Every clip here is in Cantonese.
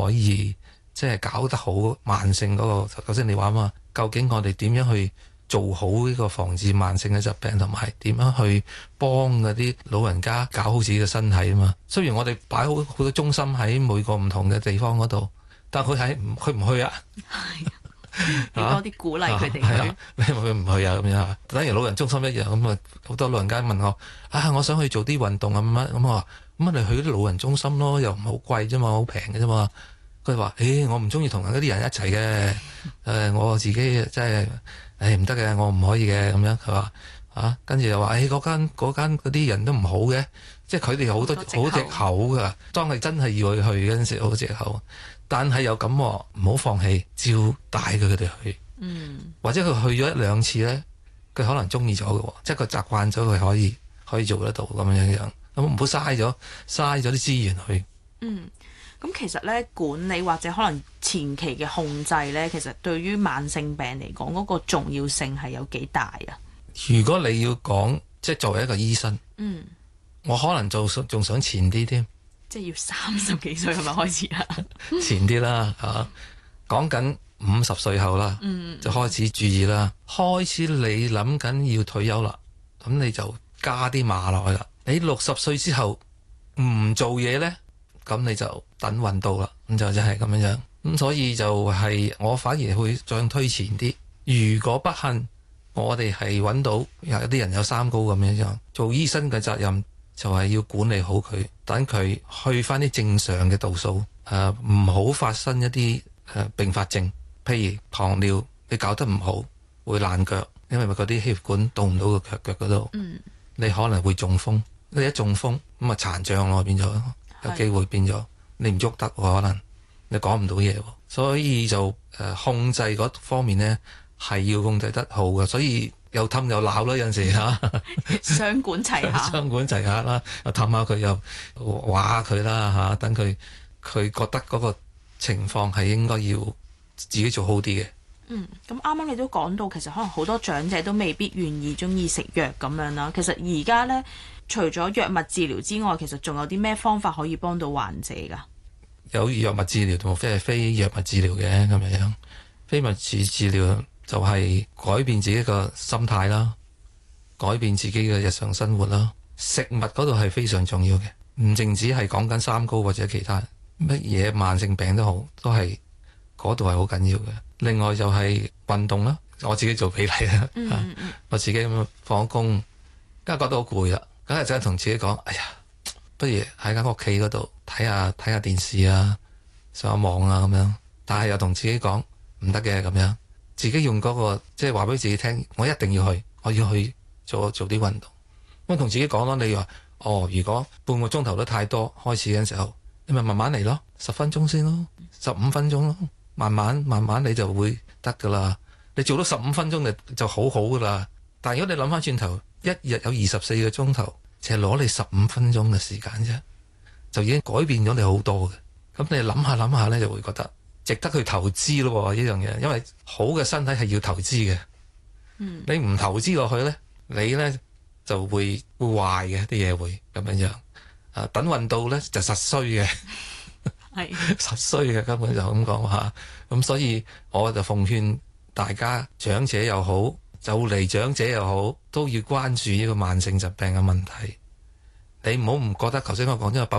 可以即係搞得好慢性嗰個。頭先你話嘛，究竟我哋點樣去做好呢個防治慢性嘅疾病，同埋點樣去幫嗰啲老人家搞好自己嘅身體啊嘛。雖然我哋擺好多中心喺每個唔同嘅地方嗰度，但佢唔去啊。 要多啲鼓勵佢哋去。 你話佢唔去啊？咁樣，等於老人中心一樣咁啊。好多老人家問我我想去做啲運動咁我話咁你去啲老人中心咯，又唔好貴啫嘛，好平嘅啫嘛。佢話我唔中意同嗰啲人一齊嘅，我自己真係唔得嘅，我唔可以嘅咁樣。佢話跟住又話嗰間嗰啲人都唔好嘅，即係佢哋好多好藉口噶。當係真係要佢去嗰陣時，好藉口。但係又咁唔好放棄，照帶佢哋去。或者佢去咗一兩次咧，佢可能中意咗嘅，即係佢習慣咗，佢可以做得到咁樣樣。咁唔好嘥咗啲資源去。 咁其實咧，管理或者可能前期嘅控制咧，其實對於慢性病嚟講，嗰個重要性係有幾大啊？ 如果你要講，即係作為一個醫生，我可能仲想前啲添， 即係要30幾歲係咪開始啊？ 前啲啦講緊50歲後啦，就開始注意啦。開始你諗緊要退休啦，咁你就加啲碼落去啦。你60歲之後唔做嘢咧，咁你就等運到啦，咁就真係咁樣。咁所以就係我反而會再推前啲。如果不幸我哋係揾到有啲人有三高咁樣，做醫生嘅責任就係要管理好佢，等佢去翻啲正常嘅度數，唔好發生一啲併發症，譬如糖尿你搞得唔好會爛腳，因為嗰啲血管到唔到個腳嗰度，你可能會中風。你一中風咁殘障咯，變咗有機會變咗你唔喐得，可能你講唔到嘢，所以就控制嗰方面呢係要控制得好嘅，所以又氹又鬧啦，有陣時雙管齊下， 雙管齊下啦，又氹下佢又話佢啦等佢覺得嗰個情況係應該要自己做好啲嘅。 咁啱啱你都講到，其實可能好多長者都未必願意中意食藥咁樣啦。其實而家呢，除咗藥物治療之外，其實仲有啲咩方法可以幫到患者㗎？有藥物治療同非藥物治療嘅咁樣。非物質治療就係改變自己個心態啦，改變自己嘅日常生活啦。食物嗰度係非常重要嘅，唔淨止係講緊三高或者其他乜嘢慢性病都好，都係嗰度係好緊要嘅。另外就係運動啦，我自己做比例啦，我自己咁樣放工，梗係覺得好攰啦，梗係真係同自己講，哎呀，不如喺間屋企嗰度睇下電視啊，上下網啊咁樣，但係又同自己講唔得嘅咁樣，自己用嗰個即係話俾自己聽，我一定要去，我要去做啲運動。咁同自己講咯，你話如果半個鐘頭都太多，開始嘅時候你咪慢慢嚟咯，10分鐘先咯，15分鐘咯。慢慢你就會得噶啦。你做到15分鐘就好好噶啦。但係如果你諗翻轉頭，一日有24個鐘頭，淨係攞你15分鐘嘅時間啫，就已經改變咗你好多嘅。咁你諗下咧，就會覺得值得去投資咯呢樣嘢。因為好嘅身體係要投資嘅。你唔投資落去咧，你咧就會壞嘅，啲嘢會咁樣。等運到咧就實衰嘅。係實衰嘅，根本就咁講吓。咁所以我就奉勸大家，長者又好，就嚟長者又好，都要關注呢個慢性疾病嘅問題。你唔好唔覺得頭先我講咗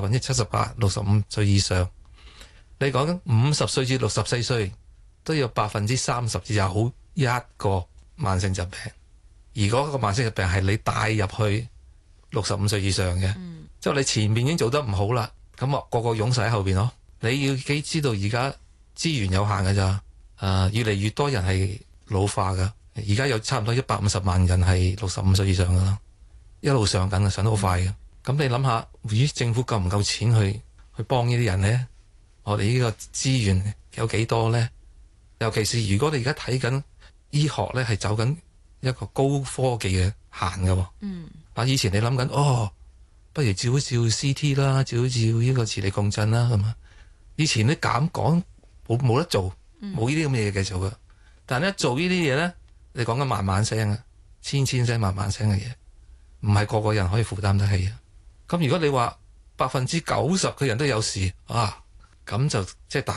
78%、65歲以上，你講緊50歲至64歲都有30%至有一個慢性疾病。而嗰個慢性疾病係你帶入去65歲以上嘅，即係你前面已經做得唔好啦，咁個個湧晒喺後邊咯。你要幾知道而家資源有限㗎咋？越嚟越多人係老化㗎。而家有差唔多150萬人係65歲以上㗎啦，一路上緊，上得好快嘅。咁你諗下，政府夠唔夠錢去幫呢啲人呢？我哋呢個資源有幾多呢？尤其是如果你而家睇緊醫學呢，係走緊一個高科技嘅行㗎喎。以前你諗緊不如照一照 CT 啦，照一照呢個磁力共振啦咁啊。以前你咁講冇得做，冇呢啲咁嘅嘢嘅做嘅。但係一做呢啲嘢咧，你講緊萬萬聲啊，千聲萬萬聲嘅嘢，唔係個個人可以負擔得起啊。咁如果你話90%嘅人都有事咁就即係大